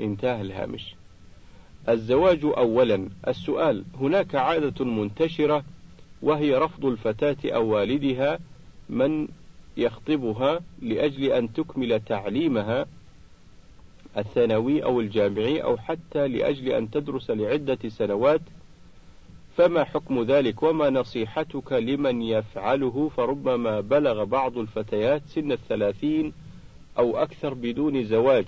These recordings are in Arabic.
انتهى الهامش. الزواج أولا. السؤال: هناك عادة منتشرة وهي رفض الفتاة أو والدها من يخطبها لأجل أن تكمل تعليمها الثانوي أو الجامعي أو حتى لأجل أن تدرس لعدة سنوات، فما حكم ذلك وما نصيحتك لمن يفعله؟ فربما بلغ بعض الفتيات سن 30 أو أكثر بدون زواج.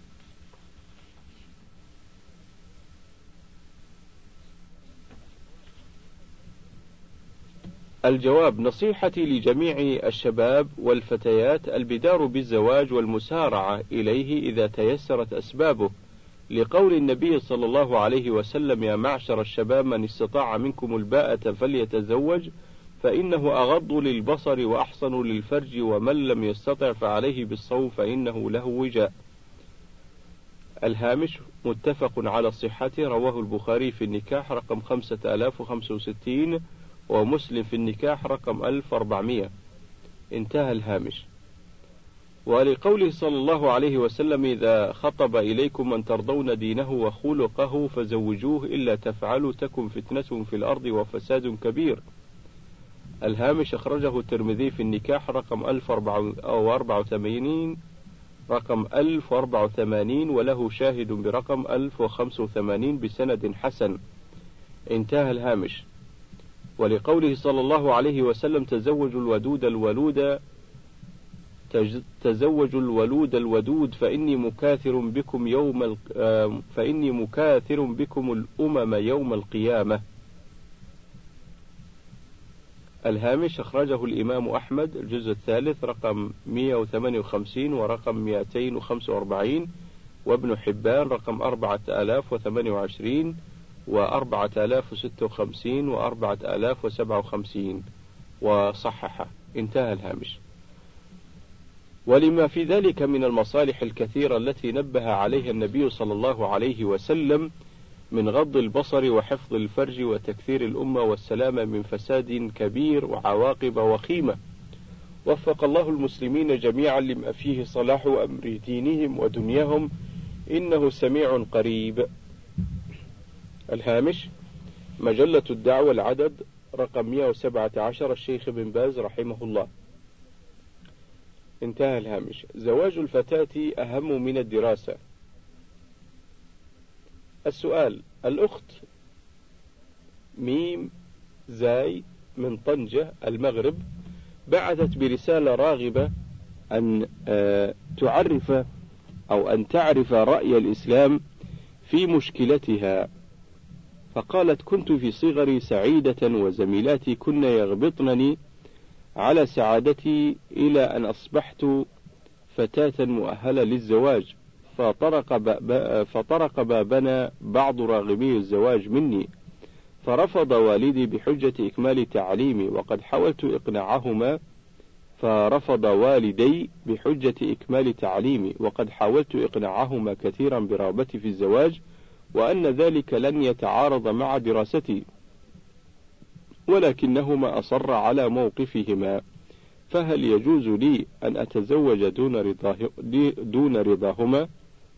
الجواب: نصيحتي لجميع الشباب والفتيات البدار بالزواج والمسارعة إليه إذا تيسرت أسبابه، لقول النبي صلى الله عليه وسلم: يا معشر الشباب من استطاع منكم الباءة فليتزوج فإنه أغض للبصر وأحصن للفرج ومن لم يستطع فعليه بالصوم فإنه له وجاء. الهامش: متفق على صحته، رواه البخاري في النكاح رقم 5065 ومسلم في النكاح رقم 1400. انتهى الهامش. ولقوله صلى الله عليه وسلم: إذا خطب إليكم من ترضون دينه وخلقه فزوجوه إلا تفعلوا تكن فتنة في الأرض وفساد كبير. الهامش: أخرجه الترمذي في النكاح رقم 1084 وله شاهد برقم 1085 بسند حسن. انتهى الهامش. ولقوله صلى الله عليه وسلم: تزوجوا الولود الودود فإني مكاثر بكم الأمم يوم القيامة. الهامش: أخرجه الإمام أحمد الجزء الثالث رقم 158 ورقم 245 وابن حبان رقم 4028 و4056 و4057 وصححه. انتهى الهامش. ولما في ذلك من المصالح الكثيرة التي نبه عليها النبي صلى الله عليه وسلم من غض البصر وحفظ الفرج وتكثير الأمة والسلامة من فساد كبير وعواقب وخيمة، وفق الله المسلمين جميعا لما فيه صلاح أمر دينهم ودنياهم إنه سميع قريب. الهامش: مجلة الدعوة العدد رقم 117 الشيخ بن باز رحمه الله. انتهى الهامش. زواج الفتاة أهم من الدراسة. السؤال: الأخت ميم زاي من طنجة المغرب بعثت برسالة راغبة أن تعرف رأي الإسلام في مشكلتها، فقالت: كنت في صغري سعيدة وزميلاتي كن يغبطنني على سعادتي إلى أن أصبحت فتاة مؤهلة للزواج، فطرق بابنا بعض راغبي الزواج مني، فرفض والدي بحجة إكمال تعليمي، وقد حاولت إقناعهما فرفض والدي بحجة إكمال تعليمي، وقد حاولت إقناعهما كثيرا برغبتي في الزواج وأن ذلك لن يتعارض مع دراستي، ولكنهما أصر على موقفهما، فهل يجوز لي أن أتزوج دون رضاهما؟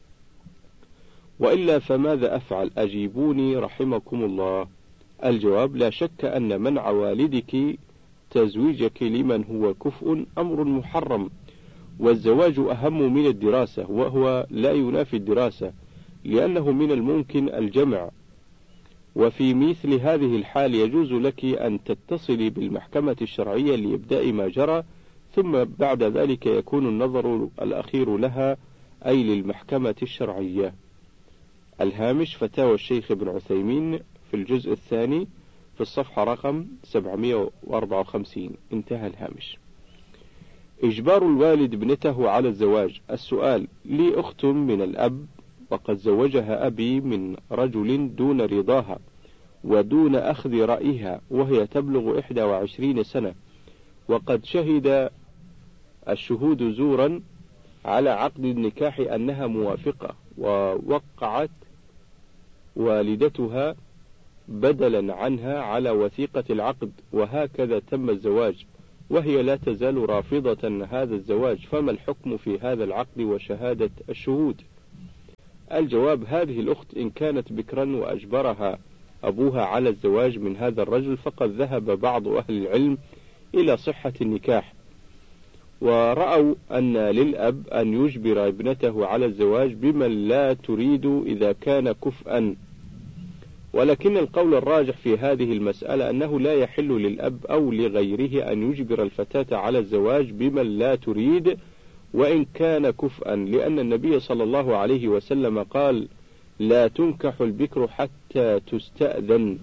وإلا فماذا أفعل؟ أجيبوني رحمكم الله. الجواب: لا شك أن منع والدك تزويجك لمن هو كفء أمر محرم، والزواج أهم من الدراسة، وهو لا ينافي الدراسة لأنه من الممكن الجمع، وفي مثل هذه الحال يجوز لك أن تتصلي بالمحكمة الشرعية لإبداء ما جرى، ثم بعد ذلك يكون النظر الأخير لها أي للمحكمة الشرعية. الهامش: فتاوى الشيخ ابن عثيمين في الجزء الثاني في الصفحة رقم 754. انتهى الهامش. إجبار الوالد ابنته على الزواج. السؤال: لي أخت من الأب وقد زوجها أبي من رجل دون رضاها ودون أخذ رأيها وهي تبلغ 21 سنة، وقد شهد الشهود زورا على عقد النكاح أنها موافقة، ووقعت والدتها بدلا عنها على وثيقة العقد، وهكذا تم الزواج، وهي لا تزال رافضة هذا الزواج، فما الحكم في هذا العقد وشهادة الشهود؟ الجواب: هذه الأخت إن كانت بكرا وأجبرها أبوها على الزواج من هذا الرجل فقد ذهب بعض أهل العلم إلى صحة النكاح، ورأوا أن للأب أن يجبر ابنته على الزواج بمن لا تريد إذا كان كفءا، ولكن القول الراجح في هذه المسألة أنه لا يحل للأب أو لغيره أن يجبر الفتاة على الزواج بمن لا تريد وإن كان كفءا، لأن النبي صلى الله عليه وسلم قال: لا تنكح البكر حتى تستأذن.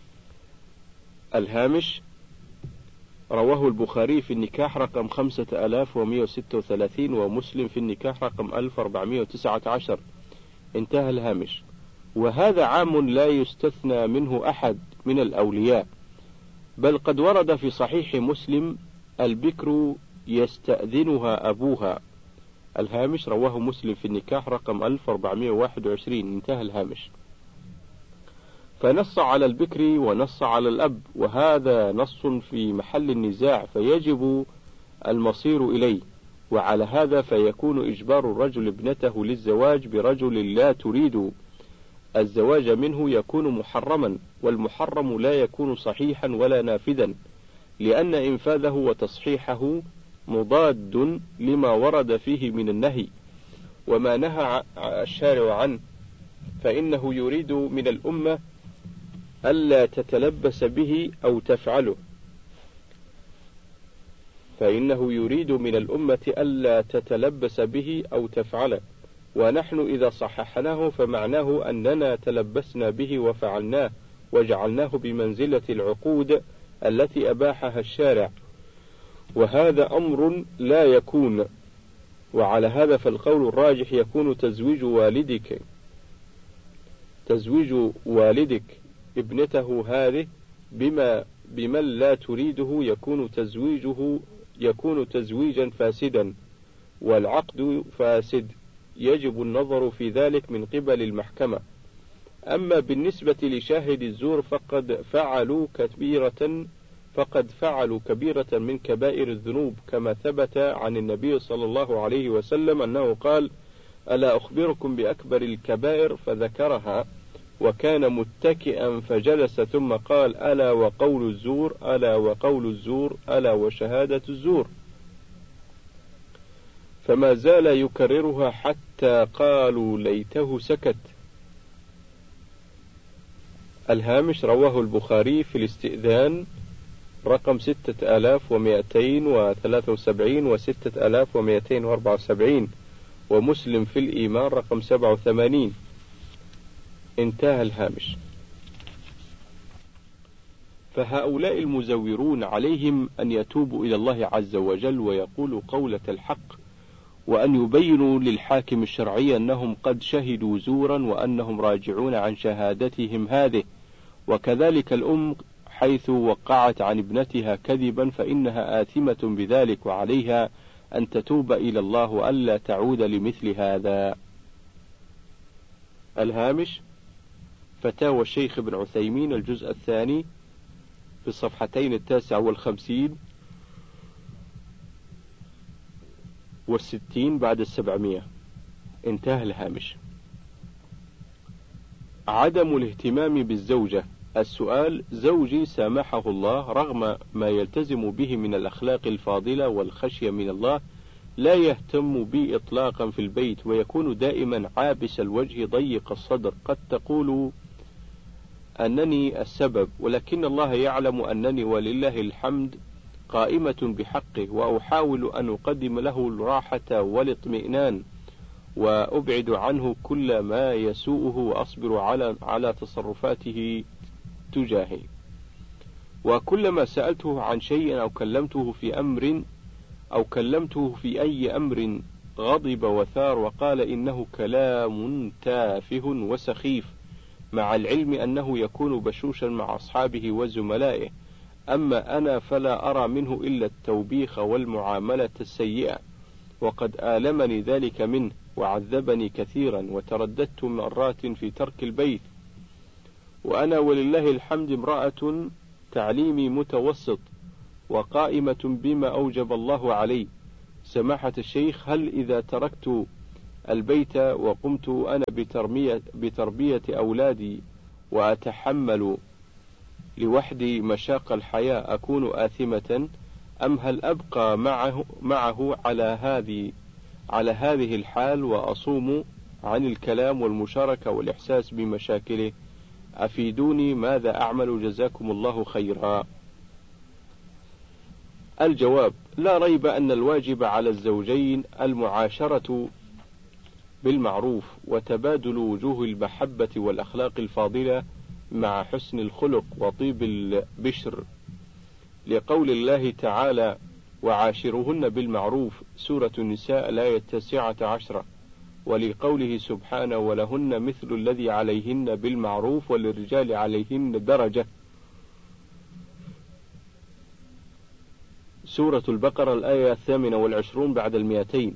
الهامش: رواه البخاري في النكاح رقم 5136 ومسلم في النكاح رقم 1419. انتهى الهامش. وهذا عام لا يستثنى منه أحد من الأولياء، بل قد ورد في صحيح مسلم: البكر يستأذنها أبوها. الهامش: رواه مسلم في النكاح رقم 1421. انتهى الهامش. فنص على البكر ونص على الأب، وهذا نص في محل النزاع فيجب المصير إليه، وعلى هذا فيكون إجبار الرجل ابنته للزواج برجل لا تريد الزواج منه يكون محرما، والمحرم لا يكون صحيحا ولا نافذا، لأن إنفاذه وتصحيحه مضاد لما ورد فيه من النهي، وما نهى الشارع عنه فإنه يريد من الأمة ألا تتلبس به أو تفعله، ونحن إذا صححناه فمعناه أننا تلبسنا به وفعلناه وجعلناه بمنزلة العقود التي أباحها الشارع، وهذا أمر لا يكون. وعلى هذا فالقول الراجح يكون تزويج والدك ابنته هذه بمن لا تريده يكون تزويجا فاسدا، والعقد فاسد، يجب النظر في ذلك من قبل المحكمة. أما بالنسبة لشاهد الزور فقد فعلوا كبيرة من كبائر الذنوب، كما ثبت عن النبي صلى الله عليه وسلم أنه قال: ألا أخبركم بأكبر الكبائر؟ فذكرها وكان متكئا فجلس، ثم قال: ألا وقول الزور، ألا وقول الزور، ألا وشهادة الزور. فما زال يكررها حتى قالوا ليته سكت. الهامش: رواه البخاري في الاستئذان رقم 6273 و6274، ومسلم في الإيمان رقم 87. انتهى الهامش. فهؤلاء المزورون عليهم أن يتوبوا إلى الله عز وجل ويقولوا قولة الحق، وأن يبينوا للحاكم الشرعي أنهم قد شهدوا زورا وأنهم راجعون عن شهادتهم هذه. وكذلك الأم حيث وقعت عن ابنتها كذبا فإنها آثمة بذلك، وعليها أن تتوب إلى الله وألا تعود لمثل هذا. الهامش: فتاوى الشيخ ابن عثيمين الجزء الثاني في الصفحتين 59 و60 بعد 700. انتهى الهامش. عدم الاهتمام بالزوجة. السؤال: زوجي سامحه الله رغم ما يلتزم به من الأخلاق الفاضلة والخشية من الله لا يهتم بي إطلاقا في البيت، ويكون دائما عابس الوجه ضيق الصدر، قد تقول أنني السبب، ولكن الله يعلم أنني ولله الحمد قائمة بحقه، وأحاول أن أقدم له الراحة والاطمئنان، وأبعد عنه كل ما يسوءه، وأصبر على تصرفاته تجاهي. وكلما سألته عن شيء أو كلمته في أي أمر غضب وثار وقال إنه كلام تافه وسخيف، مع العلم أنه يكون بشوشا مع أصحابه وزملائه. أما أنا فلا أرى منه إلا التوبيخ والمعاملة السيئة، وقد آلمني ذلك منه وعذبني كثيرا، وترددت مرات في ترك البيت، وأنا ولله الحمد امرأة تعليمي متوسط وقائمة بما أوجب الله علي. سماحة الشيخ، هل إذا تركت البيت وقمت أنا بتربية أولادي وأتحمل لوحدي مشاق الحياة أكون آثمة، أم هل أبقى معه على هذه الحال وأصوم عن الكلام والمشاركة والإحساس بمشاكله؟ أفيدوني ماذا أعمل جزاكم الله خيرا. الجواب: لا ريب أن الواجب على الزوجين المعاشرة بالمعروف وتبادل وجوه المحبة والأخلاق الفاضلة مع حسن الخلق وطيب البشر، لقول الله تعالى: وعاشرهن بالمعروف، سورة النساء الآية 19، ولقوله سبحانه: ولهن مثل الذي عليهن بالمعروف وللرجال عليهن درجة، سورة البقرة الآية 28 بعد 200،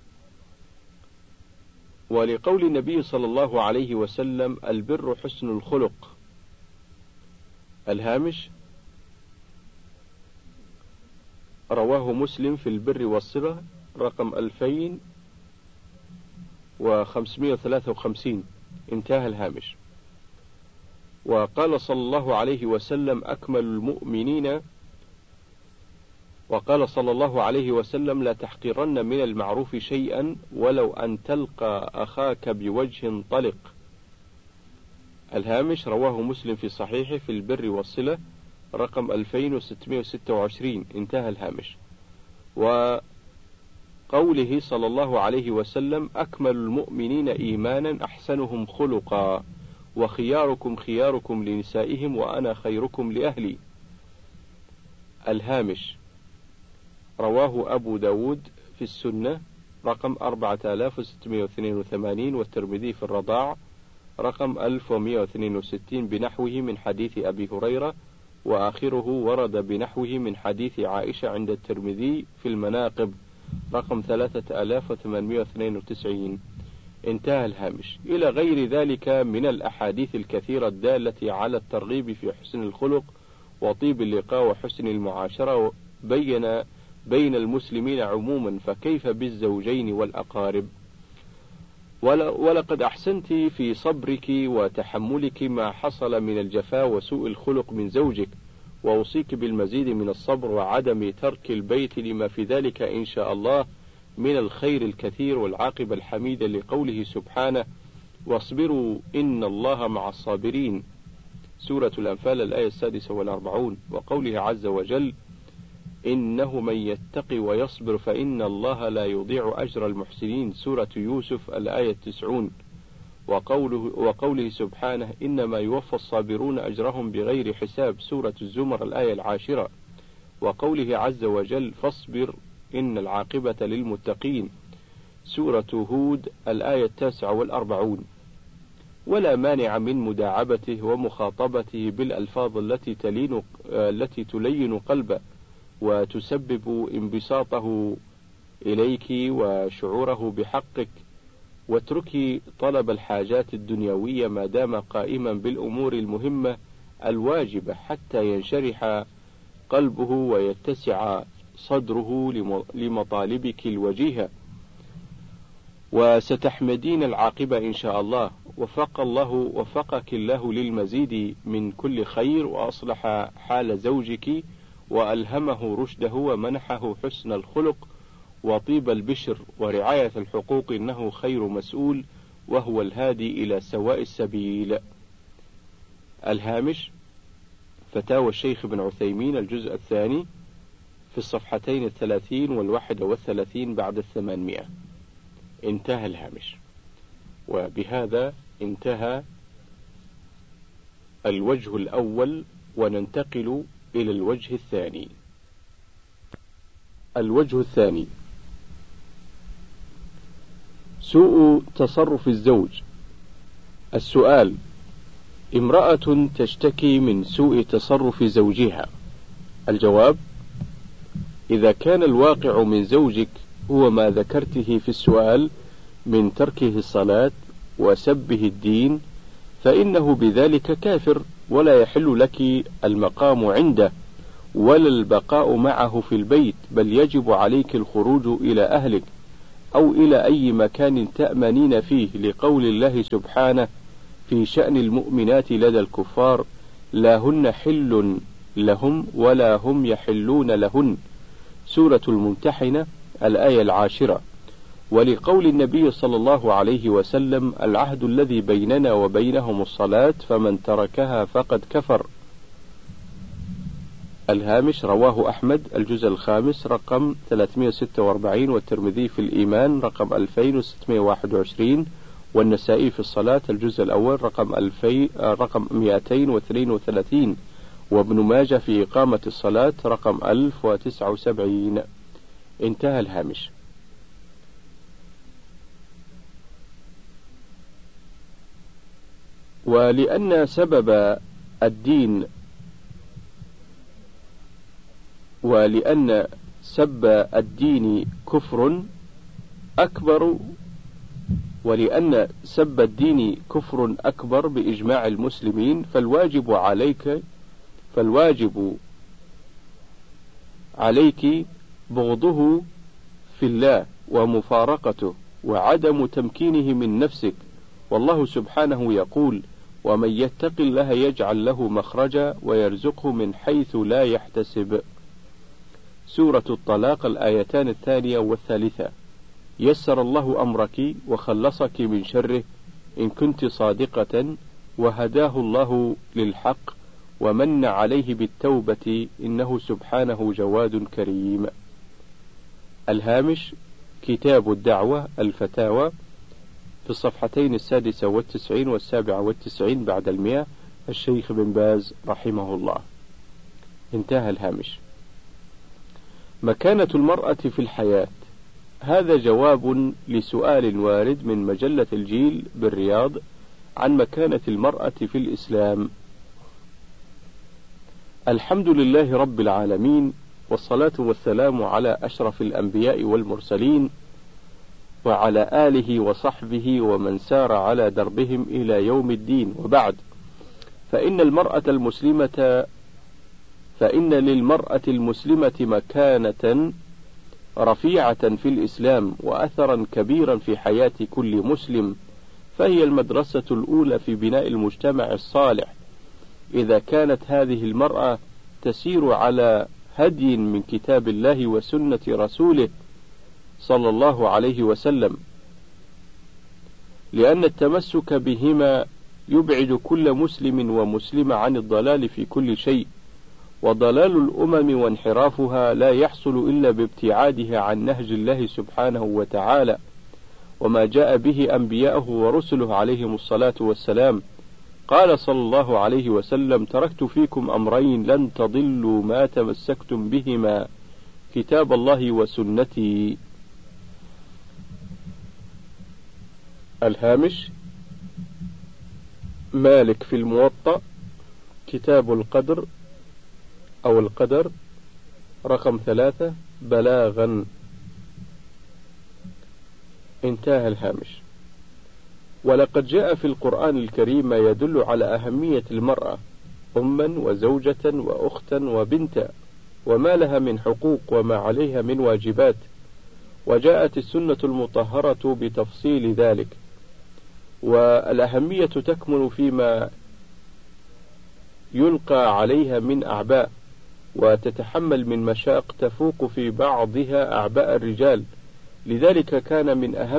ولقول النبي صلى الله عليه وسلم: البر حسن الخلق. الهامش: رواه مسلم في البر والصلة رقم 2553. انتهى الهامش. وقال صلى الله عليه وسلم: لا تحقرن من المعروف شيئا ولو أن تلقى أخاك بوجه طلق. الهامش: رواه مسلم في صحيحه في البر والصلة رقم 2626. انتهى الهامش. وقوله صلى الله عليه وسلم: أكمل المؤمنين إيمانا أحسنهم خلقا، وخياركم خياركم لنسائهم وأنا خيركم لأهلي. الهامش: رواه أبو داود في السنة رقم 4682، والترمذي في الرضاع رقم 1162 بنحوه من حديث أبي هريرة، وآخره ورد بنحوه من حديث عائشة عند الترمذي في المناقب رقم 3892. انتهى الهامش. إلى غير ذلك من الأحاديث الكثيرة الدالة على الترغيب في حسن الخلق وطيب اللقاء وحسن المعاشرة بين المسلمين عموما، فكيف بالزوجين والأقارب؟ ولقد أحسنت في صبرك وتحملك ما حصل من الجفاء وسوء الخلق من زوجك، وأوصيك بالمزيد من الصبر وعدم ترك البيت لما في ذلك إن شاء الله من الخير الكثير والعاقبة الحميدة، لقوله سبحانه: واصبروا إن الله مع الصابرين، سورة الأنفال الآية 46، وقوله عز وجل: إنه من يتقي ويصبر فإن الله لا يضيع أجر المحسنين، سورة يوسف الآية 90، وقوله سبحانه: إنما يوفى الصابرون أجرهم بغير حساب، سورة الزمر الآية 10، وقوله عز وجل: فاصبر إن العاقبة للمتقين، سورة هود الآية 49. ولا مانع من مداعبته ومخاطبته بالألفاظ التي تلين قلبه وتسبب انبساطه إليك وشعوره بحقك، واتركي طلب الحاجات الدنيوية ما دام قائما بالأمور المهمة الواجبة حتى ينشرح قلبه ويتسع صدره لمطالبك الوجيهة، وستحمدين العاقبة إن شاء الله. وفقك الله للمزيد من كل خير، وأصلح حال زوجك وألهمه رشده ومنحه حسن الخلق وطيب البشر ورعاية الحقوق، إنه خير مسؤول وهو الهادي إلى سواء السبيل. الهامش: فتاوى الشيخ ابن عثيمين الجزء الثاني في الصفحتين 30 و31 بعد 800. انتهى الهامش. وبهذا انتهى الوجه الأول، وننتقل إلى الوجه الثاني. الوجه الثاني: سوء تصرف الزوج. السؤال: امرأة تشتكي من سوء تصرف زوجها. الجواب: إذا كان الواقع من زوجك هو ما ذكرته في السؤال من تركه الصلاة وسبه الدين، فإنه بذلك كافر، ولا يحل لك المقام عنده ولا البقاء معه في البيت، بل يجب عليك الخروج إلى أهلك أو إلى أي مكان تأمنين فيه، لقول الله سبحانه في شأن المؤمنات لدى الكفار: لا هن حل لهم ولا هم يحلون لهن، سورة الممتحنة الآية 10. ولقول النبي صلى الله عليه وسلم: العهد الذي بيننا وبينهم الصلاة، فمن تركها فقد كفر. الهامش: رواه أحمد الجزء الخامس رقم 346، والترمذي في الإيمان رقم 2621، والنسائي في الصلاة الجزء الأول رقم 232، وابن ماجه في إقامة الصلاة رقم 1079. انتهى الهامش. ولأن سب الدين كفر أكبر بإجماع المسلمين، فالواجب عليك بغضه في الله ومفارقته وعدم تمكينه من نفسك. والله سبحانه يقول: ومن يتق الله يجعل له مخرجا ويرزقه من حيث لا يحتسب، سورة الطلاق الآيتان 2 و3. يسر الله أمرك وخلصك من شره إن كنت صادقة، وهداه الله للحق ومن عليه بالتوبة، إنه سبحانه جواد كريم. الهامش: كتاب الدعوة الفتاوى في الصفحتين 96 و97 بعد 100، الشيخ بن باز رحمه الله. انتهى الهامش. مكانة المرأة في الحياة. هذا جواب لسؤال وارد من مجلة الجيل بالرياض عن مكانة المرأة في الإسلام. الحمد لله رب العالمين، والصلاة والسلام على أشرف الأنبياء والمرسلين، وعلى آله وصحبه ومن سار على دربهم إلى يوم الدين، وبعد. فإن للمرأة المسلمة مكانة رفيعة في الإسلام وأثرا كبيرا في حياة كل مسلم، فهي المدرسة الأولى في بناء المجتمع الصالح. إذا كانت هذه المرأة تسير على هدي من كتاب الله وسنة رسوله صلى الله عليه وسلم، لأن التمسك بهما يبعد كل مسلم ومسلمة عن الضلال في كل شيء، وضلال الأمم وانحرافها لا يحصل إلا بابتعادها عن نهج الله سبحانه وتعالى وما جاء به أنبياءه ورسله عليهم الصلاة والسلام. قال صلى الله عليه وسلم: تركت فيكم أمرين لن تضلوا ما تمسكتم بهما، كتاب الله وسنتي. الهامش: مالك في الموطأ كتاب القدر أو القدر رقم 3 بلاغا. انتهى الهامش. ولقد جاء في القرآن الكريم ما يدل على أهمية المرأة أما وزوجة وأختا وبنتا، وما لها من حقوق وما عليها من واجبات، وجاءت السنة المطهرة بتفصيل ذلك. والأهمية تكمن فيما يلقى عليها من أعباء، وتتحمل من مشاق تفوق في بعضها أعباء الرجال. لذلك كان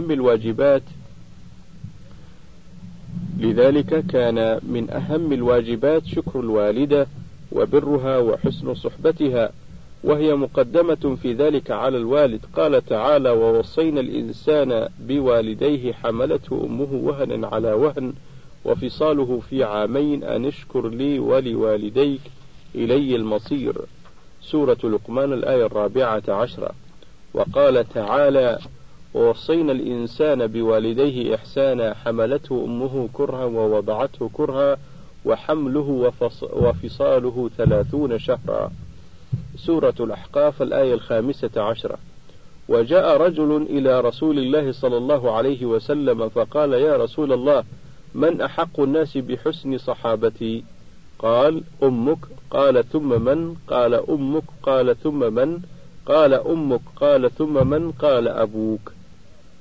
من أهم الواجبات شكر الوالدة وبرها وحسن صحبتها، وهي مقدمة في ذلك على الوالد. قال تعالى: ووصينا الإنسان بوالديه حملته أمه وهنا على وهن وفصاله في عامين أن اشكر لي ولوالديك إلي المصير، سورة لقمان الآية 14. وقال تعالى: ووصينا الإنسان بوالديه إحسانا حملته أمه كرها ووضعته كرها وحمله وفصاله 30 شهرا، سورة الأحقاف الآية 15. وجاء رجل إلى رسول الله صلى الله عليه وسلم فقال: يا رسول الله، من أحق الناس بحسن صحابتي؟ قال: أمك. قال: ثم من؟ قال: أمك. قال: ثم من؟ قال: أمك. قال: ثم من؟ قال: أبوك.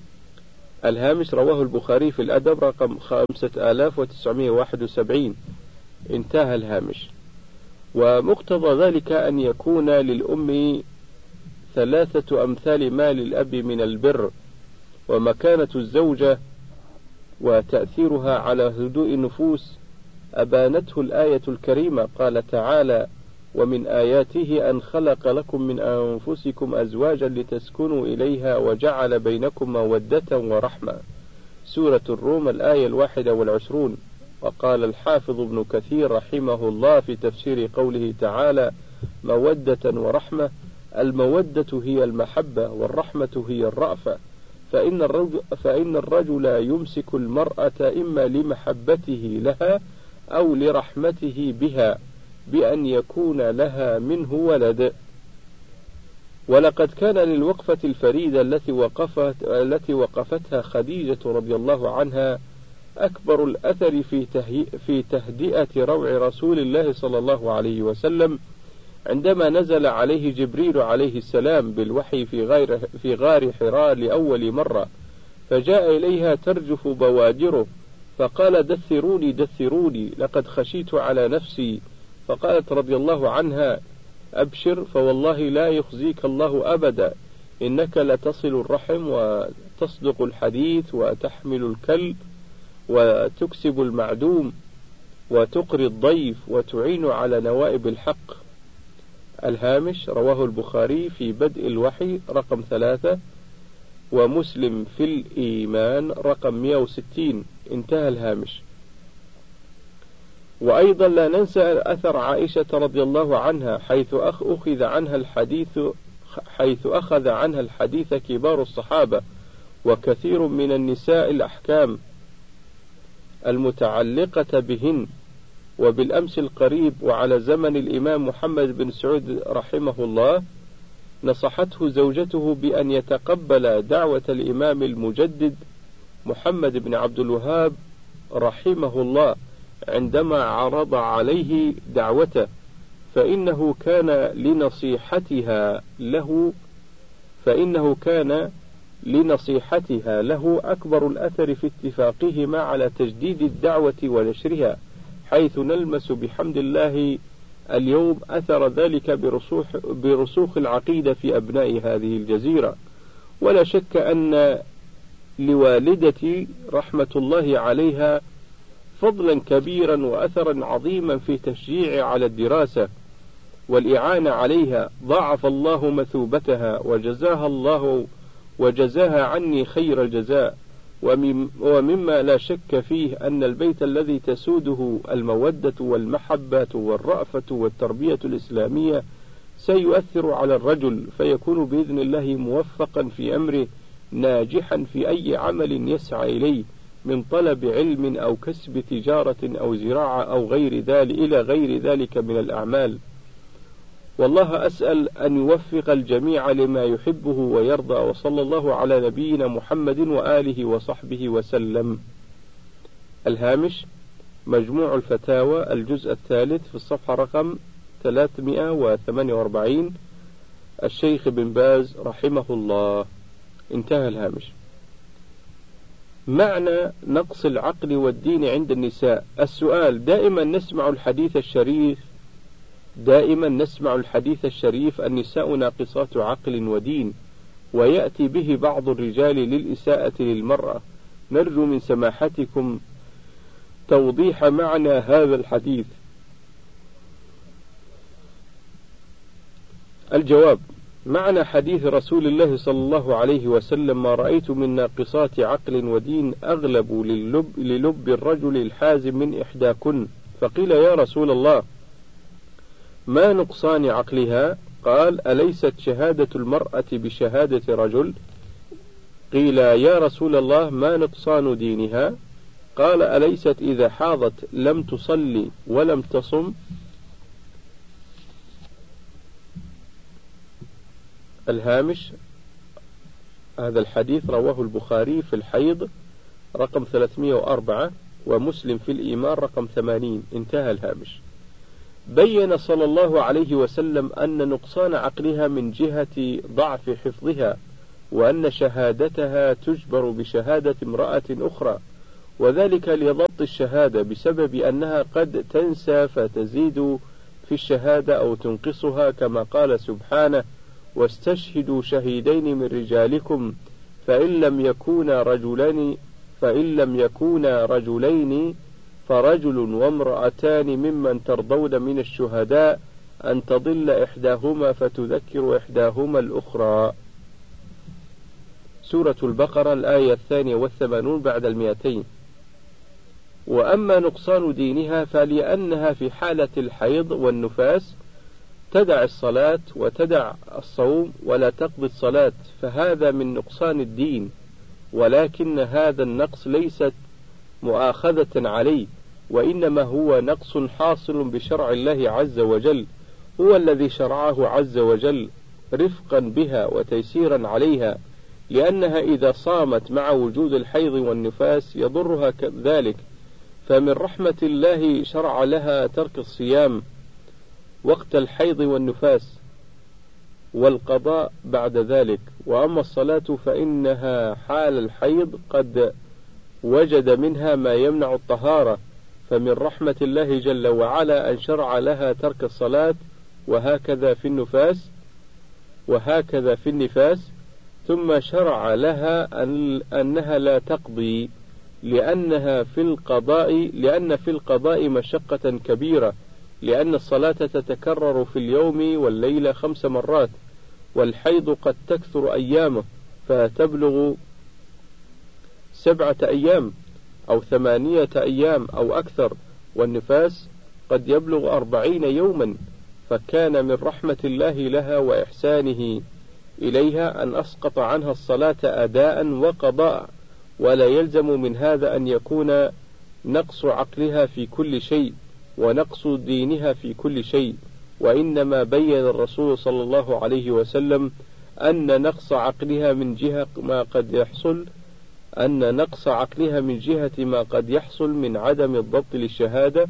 الهامش: رواه البخاري في الأدب رقم 5971. انتهى الهامش. ومقتضى ذلك أن يكون للأم 3 أمثال ما للأب من البر، ومكانة الزوجة وتأثيرها على هدوء النفوس أبانته الآية الكريمة. قال تعالى: ومن آياته أن خلق لكم من أنفسكم أزواجا لتسكنوا إليها وجعل بينكم مودة ورحمة. سورة الروم الآية 21. وقال الحافظ ابن كثير رحمه الله في تفسير قوله تعالى: مودة ورحمة: المودة هي المحبة، والرحمة هي الرأفة، فإن الرجل يمسك المرأة إما لمحبته لها أو لرحمته بها بأن يكون لها منه ولد. ولقد كان للوقفة الفريدة التي وقفتها خديجة رضي الله عنها أكبر الأثر في تهدئة روع رسول الله صلى الله عليه وسلم عندما نزل عليه جبريل عليه السلام بالوحي في غار حراء لأول مرة، فجاء إليها ترجف بوادره، فقال: دثروني دثروني، لقد خشيت على نفسي. فقالت رضي الله عنها: أبشر، فوالله لا يخزيك الله أبدا، إنك لتصل الرحم وتصدق الحديث وتحمل الكل وتكسب المعدوم وتقري الضيف وتعين على نوائب الحق. الهامش: رواه البخاري في بدء الوحي رقم 3، ومسلم في الإيمان رقم 160. انتهى الهامش. وأيضا لا ننسى أثر عائشة رضي الله عنها حيث أخذ عنها الحديث كبار الصحابة وكثير من النساء الأحكام المتعلقة بهن. وبالأمس القريب وعلى زمن الإمام محمد بن سعود رحمه الله نصحته زوجته بأن يتقبل دعوة الإمام المجدد محمد بن عبد الوهاب رحمه الله عندما عرض عليه دعوته، فإنه كان لنصيحتها له أكبر الأثر في اتفاقهما على تجديد الدعوة ونشرها، حيث نلمس بحمد الله اليوم أثر ذلك برسوخ العقيدة في أبناء هذه الجزيرة. ولا شك أن لوالدتي رحمة الله عليها فضلا كبيرا وأثرا عظيما في تشجيع على الدراسة والإعانة عليها، ضاعف الله مثوبتها وجزاها عني خير الجزاء. ومما لا شك فيه أن البيت الذي تسوده المودة والمحبة والرأفة والتربية الإسلامية سيؤثر على الرجل، فيكون بإذن الله موفقا في أمره، ناجحا في أي عمل يسعى إليه من طلب علم أو كسب تجارة أو زراعة أو إلى غير ذلك من الأعمال. والله أسأل أن يوفق الجميع لما يحبه ويرضى، وصلى الله على نبينا محمد وآله وصحبه وسلم. الهامش: مجموع الفتاوى الجزء الثالث في الصفحة رقم 348، الشيخ بن باز رحمه الله. انتهى الهامش. معنى نقص العقل والدين عند النساء. السؤال: دائما نسمع الحديث الشريف النساء ناقصات عقل ودين، ويأتي به بعض الرجال للإساءة للمرأة. نرجو من سماحتكم توضيح معنى هذا الحديث. الجواب: معنى حديث رسول الله صلى الله عليه وسلم: ما رأيت من ناقصات عقل ودين أغلب للب الرجل الحازم من إحداكن. فقيل: يا رسول الله، ما نقصان عقلها؟ قال: أليست شهادة المرأة بشهادة رجل؟ قيل: يا رسول الله، ما نقصان دينها؟ قال: أليست إذا حاضت لم تصلي ولم تصم؟ الهامش: هذا الحديث رواه البخاري في الحيض رقم 304، ومسلم في الإيمان رقم 80. انتهى الهامش. بين صلى الله عليه وسلم أن نقصان عقلها من جهة ضعف حفظها وأن شهادتها تجبر بشهادة امرأة أخرى، وذلك لضبط الشهادة بسبب أنها قد تنسى فتزيد في الشهادة أو تنقصها، كما قال سبحانه: واستشهدوا شهيدين من رجالكم فإن لم يكونا رجلين فرجل وامرأتان ممن ترضون من الشهداء أن تضل إحداهما فتذكر إحداهما الأخرى. سورة البقرة الآية 82 بعد 200. وأما نقصان دينها فلأنها في حالة الحيض والنفاس تدع الصلاة وتدع الصوم ولا تقضي الصلاة، فهذا من نقصان الدين، ولكن هذا النقص ليست مؤاخذة عليه، وإنما هو نقص حاصل بشرع الله عز وجل، هو الذي شرعه عز وجل رفقا بها وتيسيرا عليها، لأنها إذا صامت مع وجود الحيض والنفاس يضرها ذلك، فمن رحمة الله شرع لها ترك الصيام وقت الحيض والنفاس والقضاء بعد ذلك. وأما الصلاة فإنها حال الحيض قد وجد منها ما يمنع الطهارة، فمن رحمة الله جل وعلا أن شرع لها ترك الصلاة، وهكذا في النفاس، ثم شرع لها أنها لا تقضي، لأن في القضاء مشقة كبيرة، لأن الصلاة تتكرر في اليوم والليلة 5 مرات، والحيض قد تكثر أيامه فتبلغ 7 أيام أو 8 أيام أو أكثر، والنفاس قد يبلغ 40 يوما، فكان من رحمة الله لها وإحسانه إليها أن أسقط عنها الصلاة أداء وقضاء، ولا يلزم من هذا أن يكون نقص عقلها في كل شيء ونقص دينها في كل شيء، وإنما بين الرسول صلى الله عليه وسلم أن نقص عقلها من جهة ما قد يحصل من عدم الضبط للشهادة،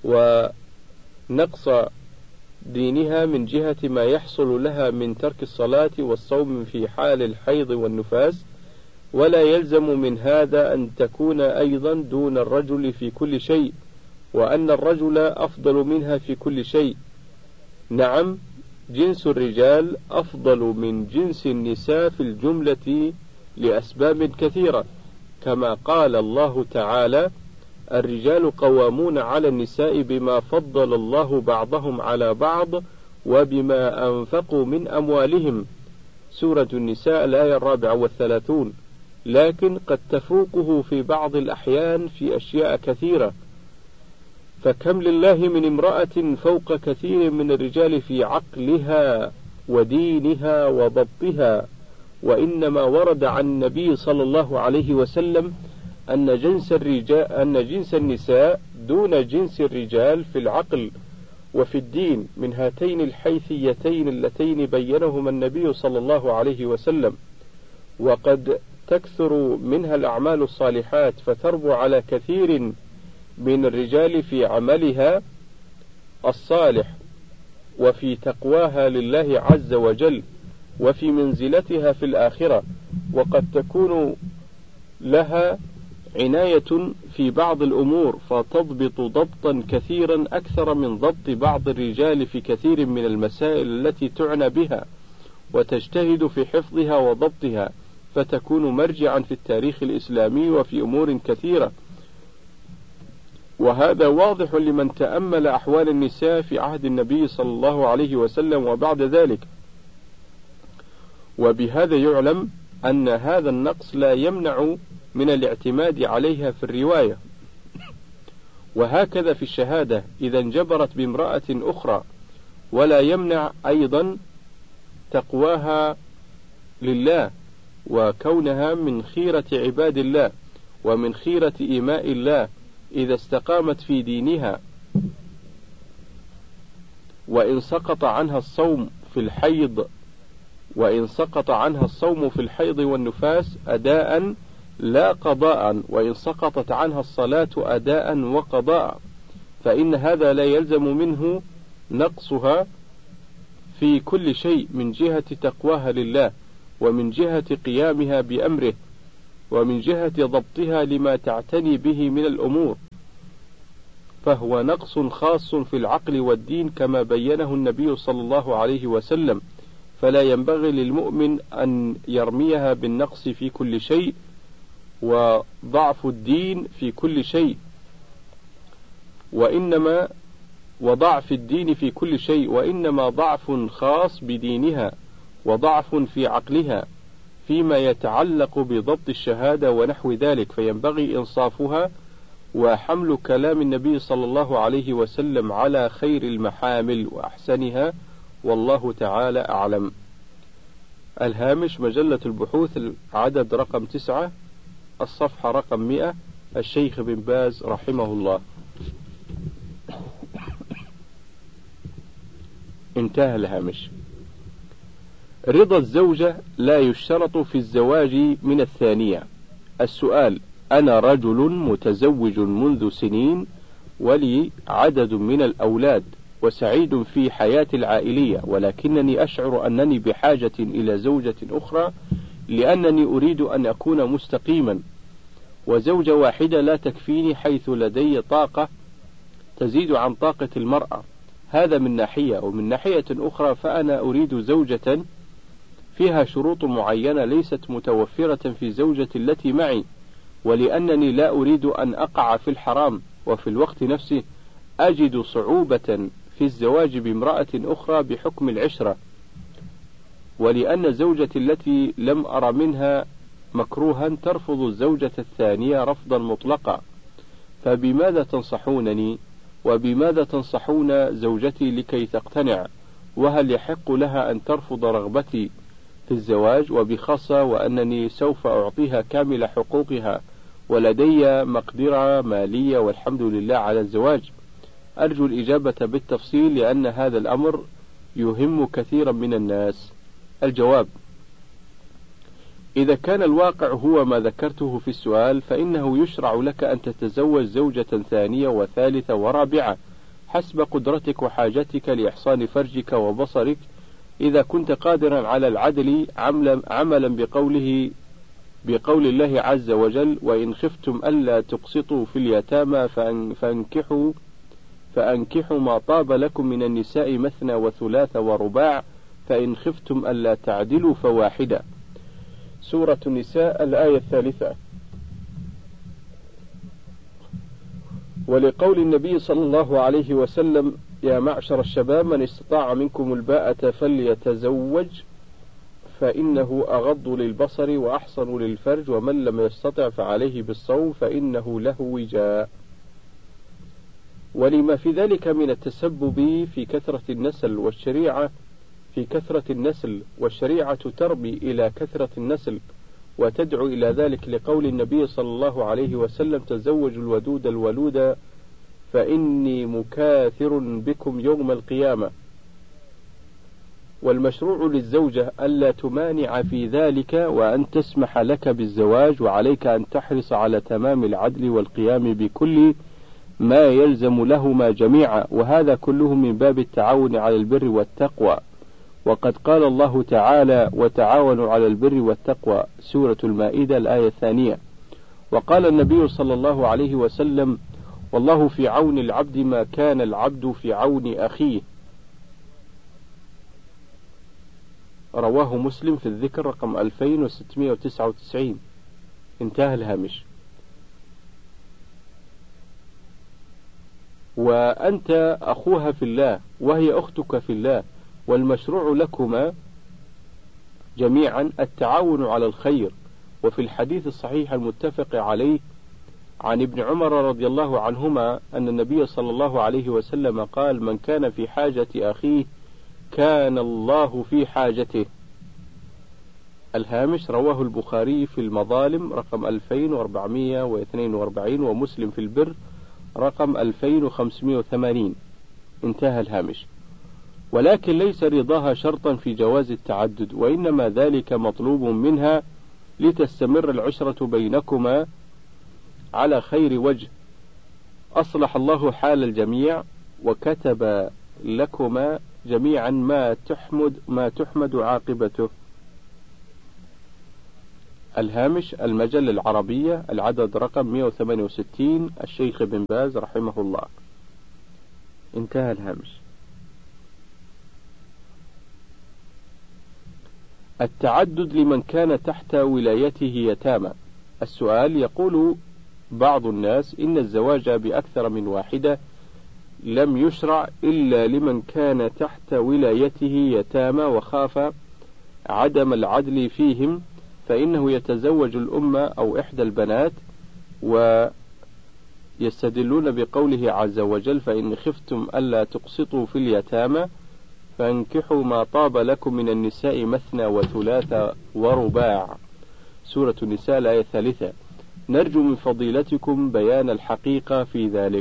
ونقص دينها من جهة ما يحصل لها من ترك الصلاة والصوم في حال الحيض والنفاس، ولا يلزم من هذا أن تكون أيضا دون الرجل في كل شيء، وأن الرجل أفضل منها في كل شيء. نعم، جنس الرجال أفضل من جنس النساء في الجملة لأسباب كثيرة، كما قال الله تعالى: الرجال قوامون على النساء بما فضل الله بعضهم على بعض وبما أنفقوا من أموالهم. سورة النساء الآية 34. لكن قد تفوقه في بعض الأحيان في أشياء كثيرة، فكم لله من امرأة فوق كثير من الرجال في عقلها ودينها وضبطها. وإنما ورد عن النبي صلى الله عليه وسلم أن جنس النساء دون جنس الرجال في العقل وفي الدين من هاتين الحيثيتين اللتين بينهما النبي صلى الله عليه وسلم، وقد تكثر منها الأعمال الصالحات فتربو على كثير من الرجال في عملها الصالح وفي تقواها لله عز وجل وفي منزلتها في الآخرة، وقد تكون لها عناية في بعض الأمور فتضبط ضبطا كثيرا أكثر من ضبط بعض الرجال في كثير من المسائل التي تعنى بها، وتجتهد في حفظها وضبطها، فتكون مرجعا في التاريخ الإسلامي وفي أمور كثيرة. وهذا واضح لمن تأمل أحوال النساء في عهد النبي صلى الله عليه وسلم وبعد ذلك، وبهذا يعلم أن هذا النقص لا يمنع من الاعتماد عليها في الرواية. وهكذا في الشهادة إذا انجبرت بامرأة أخرى، ولا يمنع أيضا تقواها لله وكونها من خيرة عباد الله ومن خيرة إيماء الله إذا استقامت في دينها. وإن سقط عنها الصوم في الحيض والنفاس أداء لا قضاء، وإن سقطت عنها الصلاة أداء وقضاء، فإن هذا لا يلزم منه نقصها في كل شيء من جهة تقواها لله، ومن جهة قيامها بأمره، ومن جهة ضبطها لما تعتني به من الأمور، فهو نقص خاص في العقل والدين كما بينه النبي صلى الله عليه وسلم، فلا ينبغي للمؤمن أن يرميها بالنقص في كل شيء وضعف الدين في كل شيء، وضعف الدين في كل شيء، وإنما ضعف خاص بدينها وضعف في عقلها فيما يتعلق بضبط الشهادة ونحو ذلك، فينبغي إنصافها وحمل كلام النبي صلى الله عليه وسلم على خير المحامل وأحسنها، والله تعالى أعلم. الهامش: مجلة البحوث، العدد رقم 9، الصفحة رقم 100، الشيخ بن باز رحمه الله. انتهى الهامش. رضا الزوجة لا يشترط في الزواج من الثانية. السؤال: أنا رجل متزوج منذ سنين ولي عدد من الأولاد وسعيد في حياتي العائلية، ولكنني أشعر أنني بحاجة إلى زوجة أخرى لأنني أريد أن أكون مستقيما، وزوجة واحدة لا تكفيني حيث لدي طاقة تزيد عن طاقة المرأة. هذا من ناحية، ومن ناحية أخرى فأنا أريد زوجة فيها شروط معينة ليست متوفرة في زوجة التي معي، ولأنني لا أريد أن أقع في الحرام، وفي الوقت نفسه أجد صعوبة في الزواج بامرأة أخرى بحكم العشرة، ولأن زوجتي التي لم أرى منها مكروها ترفض الزوجة الثانية رفضا مطلقا، فبماذا تنصحونني؟ وبماذا تنصحون زوجتي لكي تقتنع؟ وهل يحق لها أن ترفض رغبتي في الزواج، وبخاصة وأنني سوف أعطيها كامل حقوقها ولدي مقدرة مالية والحمد لله على الزواج؟ أرجو الإجابة بالتفصيل لأن هذا الأمر يهم كثيرا من الناس. الجواب: إذا كان الواقع هو ما ذكرته في السؤال فإنه يشرع لك أن تتزوج زوجة ثانية وثالثة ورابعة حسب قدرتك وحاجتك لإحصان فرجك وبصرك، إذا كنت قادرا على العدل عملا بقول الله عز وجل: وإن خفتم ألا تقسطوا في اليتامى فأنكحوا ما طاب لكم من النساء مثنى وثلاث ورباع، فإن خفتم ألا تعدلوا فواحدة. سورة النساء، الآية 3. ولقول النبي صلى الله عليه وسلم: يا معشر الشباب من استطاع منكم الباءة فليتزوج فإنه أغض للبصر وأحصن للفرج، ومن لم يستطع فعليه بالصوم فإنه له وجاء. ولما في ذلك من التسبب في كثرة النسل والشريعة تربي إلى كثرة النسل وتدعو إلى ذلك، لقول النبي صلى الله عليه وسلم: تزوجوا الودود الولود فإني مكاثر بكم يوم القيامة. والمشروع للزوجة ألا تمانع في ذلك وأن تسمح لك بالزواج، وعليك أن تحرص على تمام العدل والقيام بكل ما يلزم لهما جميعا، وهذا كله من باب التعاون على البر والتقوى، وقد قال الله تعالى: وتعاونوا على البر والتقوى، سورة المائدة، الآية 2. وقال النبي صلى الله عليه وسلم: والله في عون العبد ما كان العبد في عون أخيه. رواه مسلم في الذكر رقم 2699. انتهى الهامش. وأنت أخوها في الله وهي أختك في الله، والمشروع لكما جميعا التعاون على الخير. وفي الحديث الصحيح المتفق عليه عن ابن عمر رضي الله عنهما أن النبي صلى الله عليه وسلم قال: من كان في حاجة أخيه كان الله في حاجته. الهامش: رواه البخاري في المظالم رقم 2442، ومسلم في البر رقم 2580. انتهى الهامش. ولكن ليس رضاها شرطا في جواز التعدد، وإنما ذلك مطلوب منها لتستمر العشرة بينكما على خير وجه. أصلح الله حال الجميع وكتب لكما جميعا ما تحمد عاقبته. الهامش: المجلة العربية، العدد رقم 168، الشيخ بن باز رحمه الله. انتهى الهامش. التعدد لمن كان تحت ولايته يتامى. السؤال: يقول بعض الناس إن الزواج بأكثر من واحدة لم يشرع إلا لمن كان تحت ولايته يتامى وخاف عدم العدل فيهم، فإنه يتزوج الأم أو إحدى البنات، ويستدلون بقوله عز وجل: فإن خفتم ألا تقسطوا في اليتامى فانكحوا ما طاب لكم من النساء مثنى وثلاث ورباع. سورة النساء الآية 3. نرجو من فضيلتكم بيان الحقيقة في ذلك.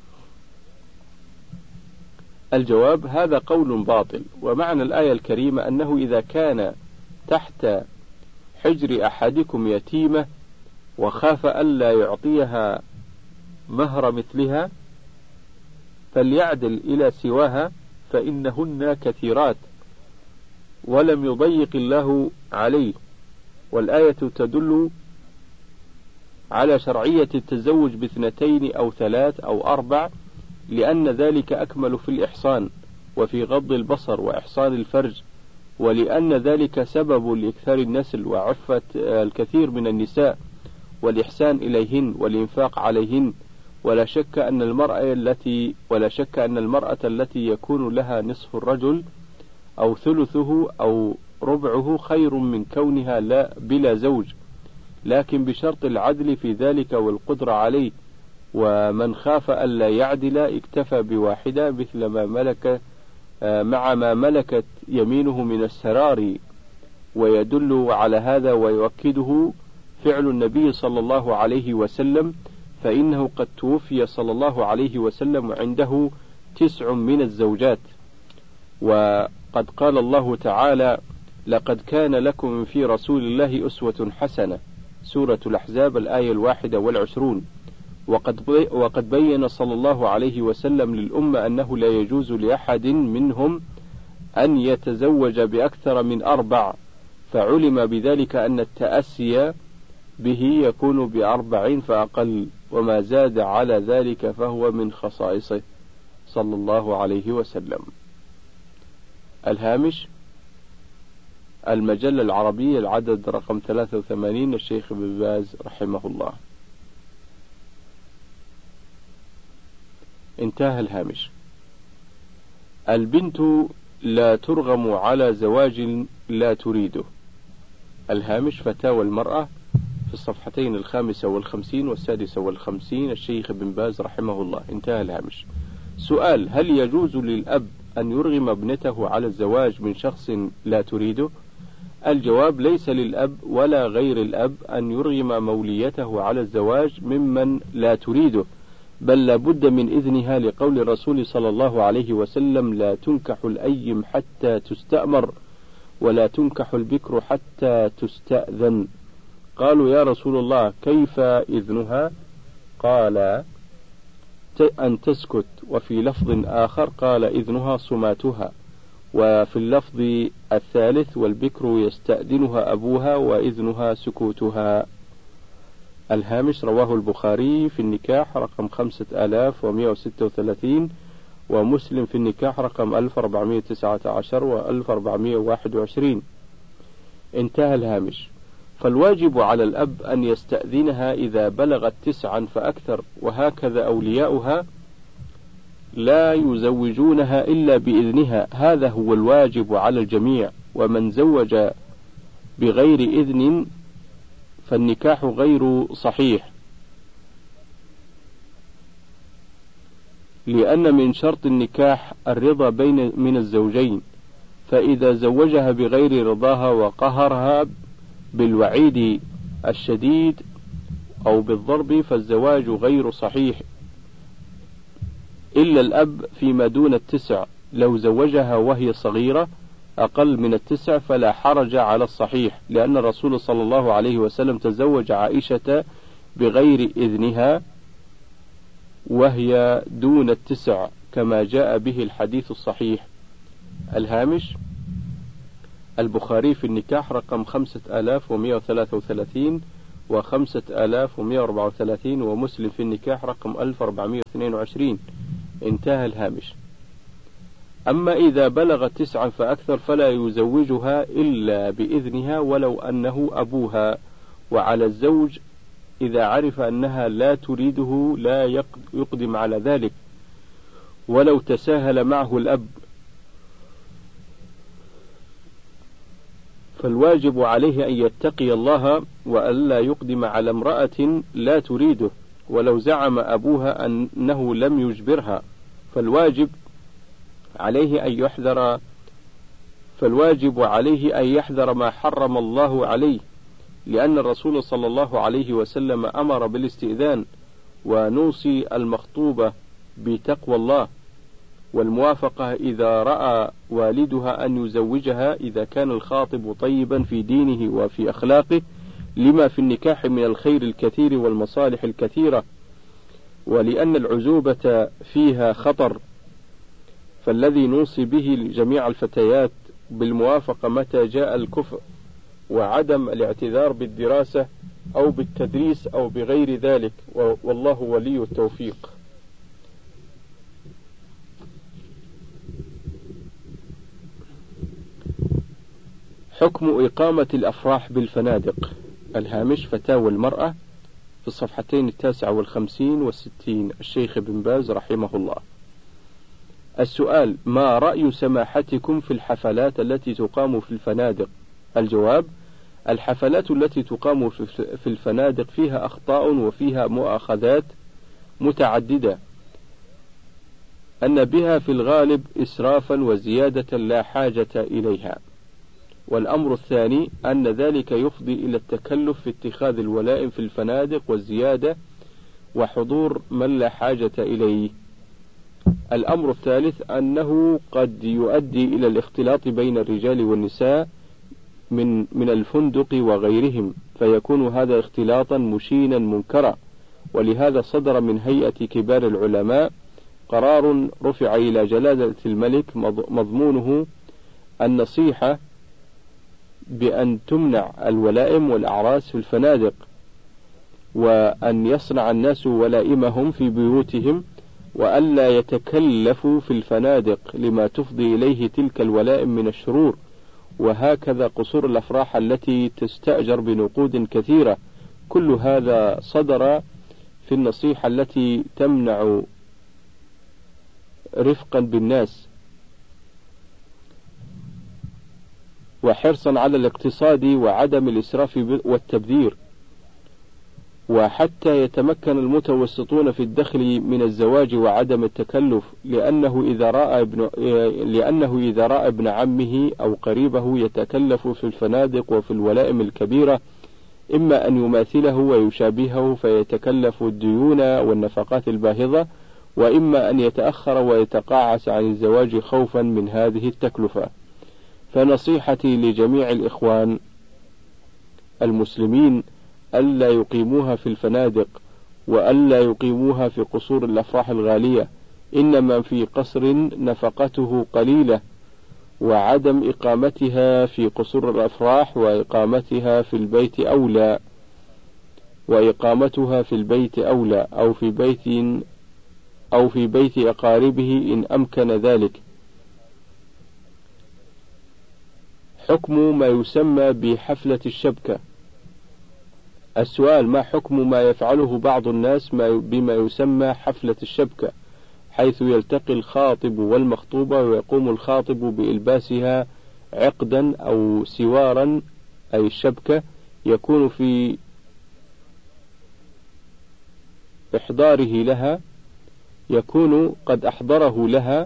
الجواب: هذا قول باطل، ومعنى الآية الكريمة أنه إذا كان تحت حجر أحدكم يتيمة وخاف ألا يعطيها مهر مثلها فليعدل إلى سواها، فإنهن كثيرات ولم يضيق الله عليه. والآية تدل على شرعية التزوج باثنتين أو ثلاث أو أربع، لأن ذلك أكمل في الإحصان وفي غض البصر وإحصان الفرج، ولأن ذلك سبب لإكثار النسل وعفة الكثير من النساء والإحسان إليهن والإنفاق عليهن. ولا شك أن المرأة التي يكون لها نصف الرجل أو ثلثه أو ربعه خير من كونها بلا زوج، لكن بشرط العدل في ذلك والقدرة عليه. ومن خاف ألا يعدل اكتفى بواحدة مثل ما ملك مع ما ملكت يمينه من السرار. ويدل على هذا ويؤكده فعل النبي صلى الله عليه وسلم، فإنه قد توفي صلى الله عليه وسلم وعنده 9 من الزوجات. وقد قال الله تعالى: لقد كان لكم في رسول الله أسوة حسنة، سورة الأحزاب الآية 21. وقد بين صلى الله عليه وسلم للأمة أنه لا يجوز لأحد منهم أن يتزوج بأكثر من 4، فعلم بذلك أن التأسي به يكون ب40 فأقل، وما زاد على ذلك فهو من خصائصه صلى الله عليه وسلم. الهامش: المجلة العربية، العدد رقم 83، الشيخ بن باز رحمه الله. انتهى الهامش. البنت لا ترغم على زواج لا تريده. الهامش: فتاوى المرأة في الصفحتين 55 و56، الشيخ بن باز رحمه الله. انتهى الهامش. سؤال: هل يجوز للأب أن يرغم ابنته على الزواج من شخص لا تريده؟ الجواب: ليس للأب ولا غير الأب أن يرغم موليته على الزواج ممن لا تريده، بل لابد من إذنها، لقول الرسول صلى الله عليه وسلم: لا تنكح الأيم حتى تستأمر، ولا تنكح البكر حتى تستأذن. قالوا: يا رسول الله كيف إذنها؟ قال: أن تسكت. وفي لفظ آخر قال: إذنها صماتها. وفي اللفظ الثالث: والبكر يستأذنها أبوها وإذنها سكوتها. الهامش: رواه البخاري في النكاح رقم 5136، ومسلم في النكاح رقم 1419 و 1421. انتهى الهامش. فالواجب على الأب أن يستأذنها إذا بلغت 9 فأكثر، وهكذا أولياؤها لا يزوجونها إلا بإذنها، هذا هو الواجب على الجميع. ومن زوج بغير إذن فالنكاح غير صحيح، لأن من شرط النكاح الرضا من الزوجين، فإذا زوجها بغير رضاها وقهرها بالوعيد الشديد أو بالضرب فالزواج غير صحيح، إلا الأب فيما دون 9. لو زوجها وهي صغيرة أقل من 9 فلا حرج على الصحيح، لأن الرسول صلى الله عليه وسلم تزوج عائشة بغير إذنها وهي دون 9 كما جاء به الحديث الصحيح. الهامش: البخاري في النكاح رقم 5133 و5134، ومسلم في النكاح رقم 1422. انتهى الهامش. أما إذا بلغت 9 فأكثر فلا يزوجها إلا بإذنها ولو أنه أبوها، وعلى الزوج إذا عرف أنها لا تريده لا يقدم على ذلك ولو تساهل معه الأب، فالواجب عليه أن يتقي الله وألا يقدم على امرأة لا تريده ولو زعم أبوها أنه لم يجبرها، فالواجب عليه أن يحذر ما حرم الله عليه، لأن الرسول صلى الله عليه وسلم أمر بالاستئذان، ونوصي المخطوبة بتقوى الله والموافقة إذا رأى والدها أن يزوجها إذا كان الخاطب طيبا في دينه وفي أخلاقه، لما في النكاح من الخير الكثير والمصالح الكثيرة، ولأن العزوبة فيها خطر، فالذي نوصي به جميع الفتيات بالموافقة متى جاء الكفء، وعدم الاعتذار بالدراسة أو بالتدريس أو بغير ذلك، والله ولي التوفيق. حكم إقامة الأفراح بالفنادق. الهامش فتاوى المرأة في الصفحتين 59 و60، الشيخ ابن باز رحمه الله. السؤال: ما رأي سماحتكم في الحفلات التي تقام في الفنادق؟ الجواب: الحفلات التي تقام في الفنادق فيها أخطاء وفيها مؤاخذات متعددة، أن بها في الغالب إسرافا وزيادة لا حاجة إليها. والأمر الثاني أن ذلك يفضي إلى التكلف في اتخاذ الولائم في الفنادق والزيادة وحضور من لا حاجة إليه. الأمر الثالث أنه قد يؤدي إلى الاختلاط بين الرجال والنساء من الفندق وغيرهم، فيكون هذا اختلاطا مشينا منكرا، ولهذا صدر من هيئة كبار العلماء قرار رفع إلى جلالة الملك مضمونه النصيحة بأن تمنع الولائم والأعراس في الفنادق، وأن يصنع الناس ولائمهم في بيوتهم، وألا يتكلفوا في الفنادق لما تفضي إليه تلك الولائم من الشرور. وهكذا قصور الأفراح التي تستأجر بنقود كثيرة، كل هذا صدر في النصيحة التي تمنع رفقا بالناس وحرصا على الاقتصاد وعدم الإسراف والتبذير، وحتى يتمكن المتوسطون في الدخل من الزواج وعدم التكلف، لأنه إذا رأى ابن عمه أو قريبه يتكلف في الفنادق وفي الولائم الكبيرة، إما أن يماثله ويشابهه فيتكلف الديون والنفقات الباهظة، وإما أن يتأخر ويتقاعس عن الزواج خوفا من هذه التكلفة. فنصيحتي لجميع الإخوان المسلمين ألا يقيموها في الفنادق، وألا يقيموها في قصور الأفراح الغالية، إنما في قصر نفقته قليلة، وعدم إقامتها في قصور الأفراح وإقامتها في البيت أولى، وإقامتها في البيت أولى أو في بيت أقاربه إن أمكن ذلك. حكم ما يسمى بحفلة الشبكة. السؤال: ما حكم ما يفعله بعض الناس بما يسمى حفلة الشبكة، حيث يلتقي الخاطب والمخطوبة ويقوم الخاطب بإلباسها عقدا أو سوارا، أي الشبكة، يكون في إحضاره لها، يكون قد أحضره لها،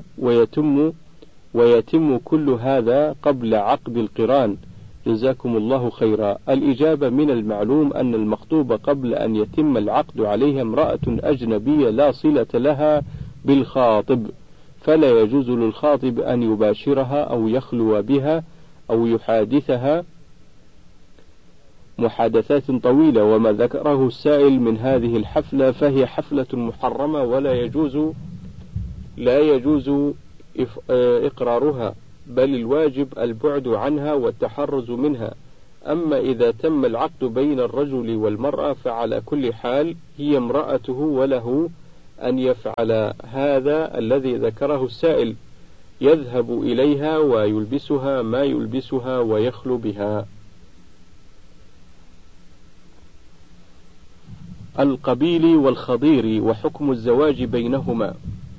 ويتم كل هذا قبل عقد القران، جزاكم الله خيرا. الإجابة: من المعلوم أن المخطوبة قبل أن يتم العقد عليها امرأة أجنبية لا صلة لها بالخاطب، فلا يجوز للخاطب أن يباشرها أو يخلو بها أو يحادثها محادثات طويلة. وما ذكره السائل من هذه الحفلة فهي حفلة محرمة، لا يجوز إقرارها، بل الواجب البعد عنها والتحرز منها. أما إذا تم العقد بين الرجل والمرأة فعلى كل حال هي امرأته، وله أن يفعل هذا الذي ذكره السائل، يذهب إليها ويلبسها ما يلبسها ويخلو بها. القبيل والخضير وحكم الزواج بينهما.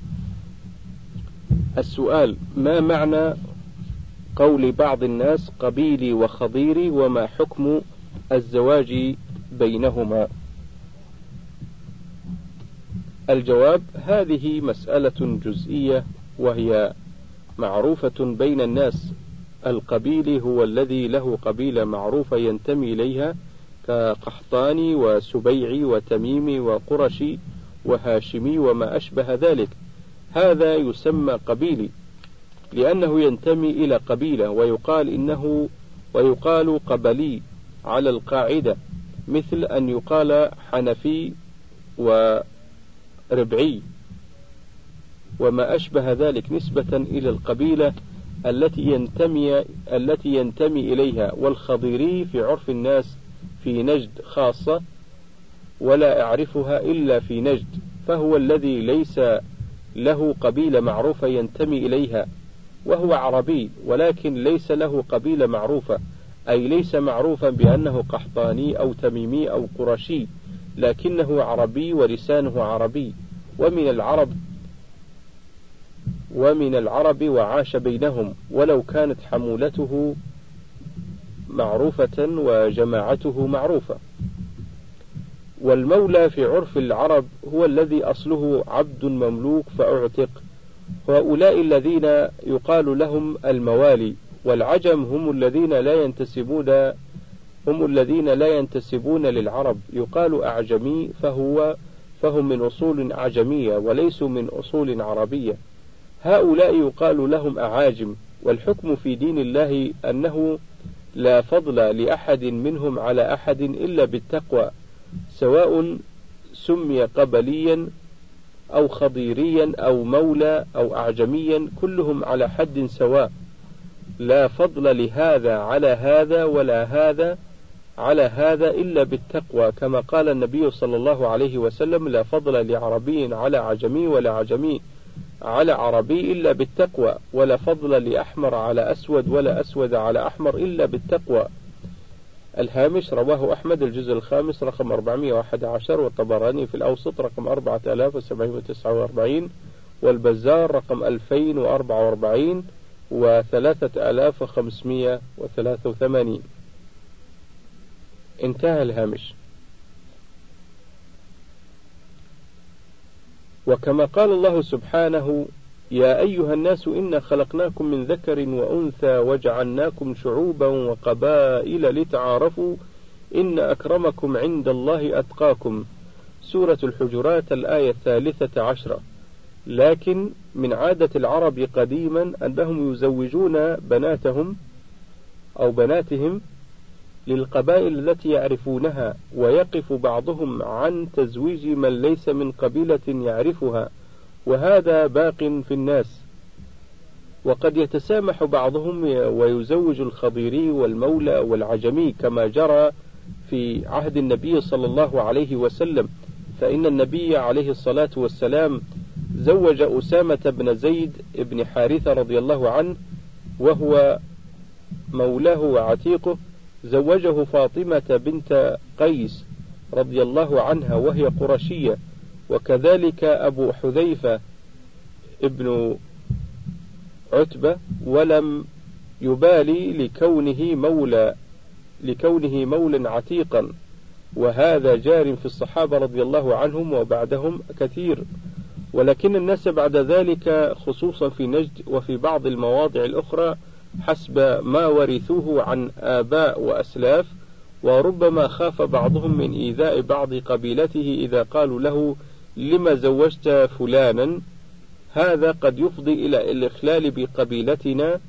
السؤال: ما معنى قول بعض الناس قبيلي وخضيري، وما حكم الزواج بينهما؟ الجواب: هذه مسألة جزئية وهي معروفة بين الناس. القبيلي هو الذي له قبيلة معروفة ينتمي إليها كقحطاني وسبيعي وتميمي وقرشي وهاشمي وما أشبه ذلك، هذا يسمى قبيلي لأنه ينتمي إلى قبيلة، ويقال قبلي على القاعدة، مثل أن يقال حنفي وربعي وما أشبه ذلك نسبة إلى القبيلة التي ينتمي إليها. والخضيري في عرف الناس في نجد خاصة ولا أعرفها إلا في نجد، فهو الذي ليس له قبيلة معروفة ينتمي إليها، وهو عربي ولكن ليس له قبيلة معروفة، أي ليس معروفا بأنه قحطاني أو تميمي أو قرشي، لكنه عربي ولسانه عربي ومن العرب وعاش بينهم، ولو كانت حمولته معروفة وجماعته معروفة. والمولى في عرف العرب هو الذي أصله عبد مملوك فأعتق، وهؤلاء الذين يقال لهم الموالي. والعجم هم الذين لا ينتسبون للعرب، يقال أعجمي فهم من أصول أعجمية وليسوا من أصول عربية، هؤلاء يقال لهم أعاجم. والحكم في دين الله أنه لا فضل لأحد منهم على أحد إلا بالتقوى، سواء سمي قبليا أو خضيريا أو مولى أو أعجميا، كلهم على حد سواء، لا فضل لهذا على هذا ولا هذا على هذا إلا بالتقوى، كما قال النبي صلى الله عليه وسلم: لا فضل لعربي على عجمي ولا عجمي على عربي إلا بالتقوى، ولا فضل لأحمر على أسود ولا أسود على أحمر إلا بالتقوى. الهامش: رواه أحمد الجزء الخامس رقم 411، والطبراني في الأوسط رقم 4749، والبزار رقم 2044 و3583. انتهى الهامش. وكما قال الله سبحانه: يا أيها الناس إنا خلقناكم من ذكر وأنثى وجعلناكم شعوبا وقبائل لتعارفوا إن أكرمكم عند الله أتقاكم. سورة الحجرات الآية 13. لكن من عادة العرب قديما أنهم يزوجون بناتهم للقبائل التي يعرفونها، ويقف بعضهم عن تزويج من ليس من قبيلة يعرفها، وهذا باق في الناس. وقد يتسامح بعضهم ويزوج الخضيري والمولى والعجمي كما جرى في عهد النبي صلى الله عليه وسلم، فإن النبي عليه الصلاة والسلام زوج أسامة بن زيد بن حارثة رضي الله عنه وهو مولاه وعتيقه، زوجه فاطمة بنت قيس رضي الله عنها وهي قرشية، وكذلك أبو حذيفة ابن عتبة، ولم يبالي لكونه مولا عتيقا، وهذا جار في الصحابة رضي الله عنهم وبعدهم كثير. ولكن الناس بعد ذلك خصوصا في نجد وفي بعض المواضع الأخرى حسب ما ورثوه عن آباء وأسلاف، وربما خاف بعضهم من إيذاء بعض قبيلته إذا قالوا له: لما زوجت فلانا؟ هذا قد يفضي إلى الإخلال بقبيلتنا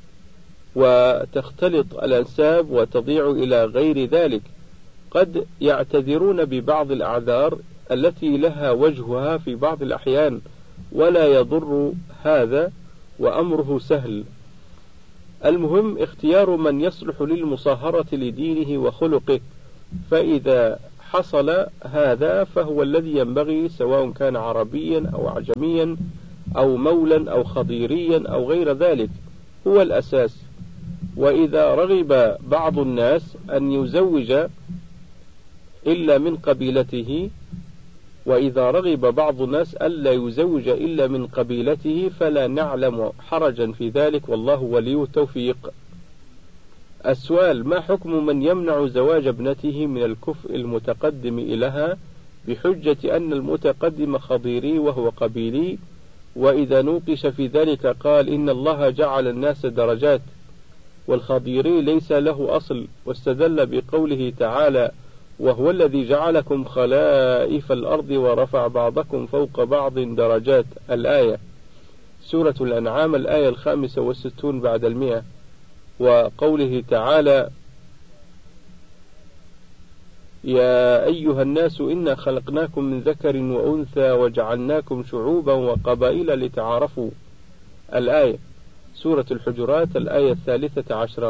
وتختلط الأنساب وتضيع إلى غير ذلك. قد يعتذرون ببعض الأعذار التي لها وجهها في بعض الأحيان، ولا يضر هذا وأمره سهل. المهم اختيار من يصلح للمصاهرة لدينه وخلقه، فإذا حصل هذا فهو الذي ينبغي، سواء كان عربيا أو عجميا أو مولا أو خضيريا أو غير ذلك، هو الأساس. وإذا رغب بعض الناس أن يزوج إلا من قبيلته، وإذا رغب بعض الناس ألا يزوج إلا من قبيلته، فلا نعلم حرجا في ذلك، والله ولي التوفيق. السؤال: ما حكم من يمنع زواج ابنته من الكفء المتقدم إليها بحجة أن المتقدم خضيري وهو قبيلي، وإذا نوقش في ذلك قال إن الله جعل الناس درجات والخضيري ليس له أصل، واستدل بقوله تعالى: وهو الذي جعلكم خلائف الأرض ورفع بعضكم فوق بعض درجات، الآية، سورة الأنعام الآية 65 بعد 100. وقوله تعالى: يا أيها الناس إنا خلقناكم من ذكر وأنثى وجعلناكم شعوبا وقبائل لتعارفوا، الآية، سورة الحجرات الآية 13.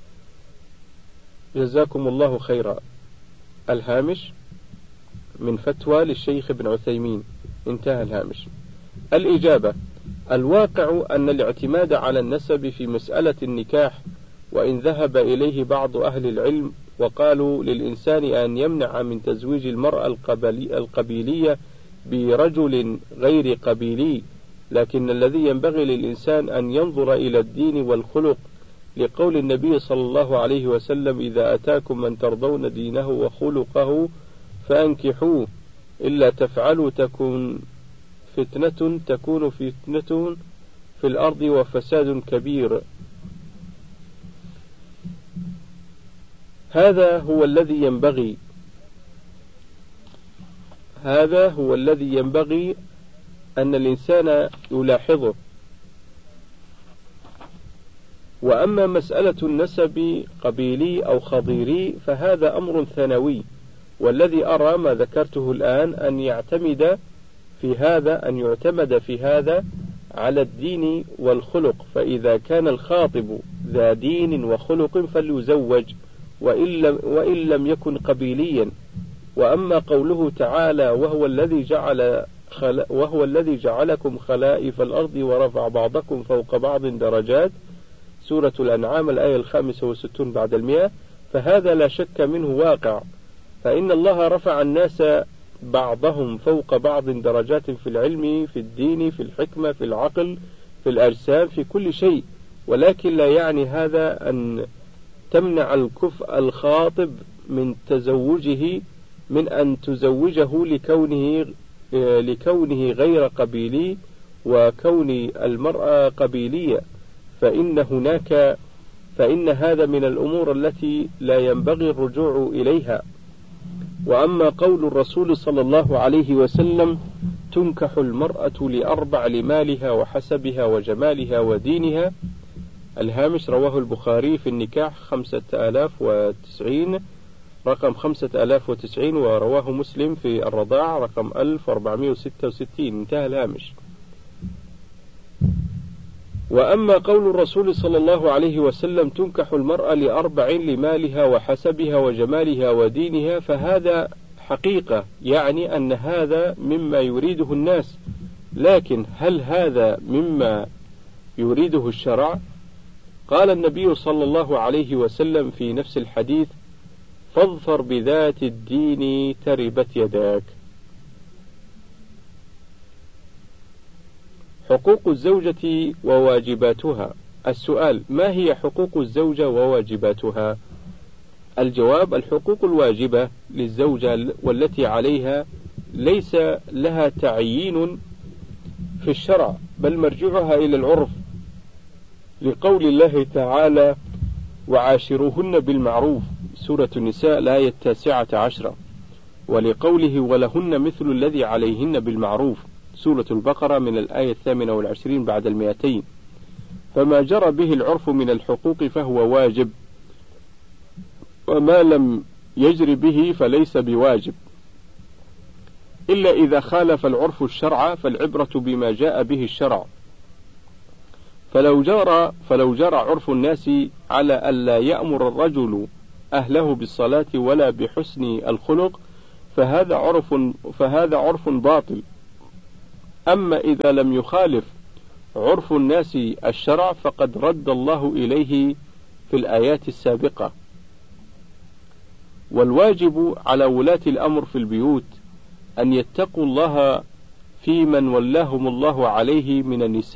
جزاكم الله خيرا. الهامش من فتوى للشيخ ابن عثيمين، انتهى الهامش. الإجابة: الواقع أن الاعتماد على النسب في مسألة النكاح، وإن ذهب إليه بعض أهل العلم وقالوا للإنسان أن يمنع من تزويج المرأة القبيلية برجل غير قبيلي، لكن الذي ينبغي للإنسان أن ينظر إلى الدين والخلق، لقول النبي صلى الله عليه وسلم: إذا أتاكم من ترضون دينه وخلقه فأنكحوه، إلا تفعلوا تكون فتنة في الأرض وفساد كبير. هذا هو الذي ينبغي أن الإنسان يلاحظه. وأما مسألة النسب قبيلي أو خضيري فهذا أمر ثانوي، والذي أرى ما ذكرته الآن أن يعتمد في هذا على الدين والخلق، فإذا كان الخاطب ذا دين وخلق فليزوج وإن لم يكن قبيليا. وأما قوله تعالى: وهو الذي جعلكم خلائف الأرض ورفع بعضكم فوق بعض درجات، سورة الأنعام الآية 65 بعد 100، فهذا لا شك منه واقع، فإن الله رفع الناس بعضهم فوق بعض درجات في العلم، في الدين، في الحكمة، في العقل، في الأجسام، في كل شيء، ولكن لا يعني هذا أن تمنع الكفء الخاطب من أن تزوجه لكونه غير قبيلي وكون المرأة قبيلية، فإن هذا من الأمور التي لا ينبغي الرجوع إليها. وأما قول الرسول صلى الله عليه وسلم: تنكح المرأة لأربع: لمالها وحسبها وجمالها ودينها، الهامش، رواه البخاري في النكاح 5090 رقم 5090، ورواه مسلم في الرضاع رقم 1466، انتهى الهامش. وأما قول الرسول صلى الله عليه وسلم: تنكح المرأة لأربع: لمالها وحسبها وجمالها ودينها، فهذا حقيقة، يعني أن هذا مما يريده الناس، لكن هل هذا مما يريده الشرع؟ قال النبي صلى الله عليه وسلم في نفس الحديث: فاظفر بذات الدين تربت يداك. حقوق الزوجة وواجباتها. السؤال: ما هي حقوق الزوجة وواجباتها؟ الجواب: الحقوق الواجبة للزوجة والتي عليها ليس لها تعيين في الشرع، بل مرجعها إلى العرف، لقول الله تعالى: وعاشروهن بالمعروف، سورة النساء الآية 19، ولقوله: ولهن مثل الذي عليهن بالمعروف، سورة البقرة من الآية 28 بعد 200. فما جرى به العرف من الحقوق فهو واجب، وما لم يجر به فليس بواجب، إلا إذا خالف العرف الشرع، فالعبرة بما جاء به الشرع. فلو جرى عرف الناس على ألا يأمر الرجل أهله بالصلاة ولا بحسن الخلق فهذا عرف باطل. أما إذا لم يخالف عرف الناس الشرع فقد رد الله إليه في الآيات السابقة. والواجب على ولاة الأمر في البيوت أن يتقوا الله في من ولاهم الله عليه من النساء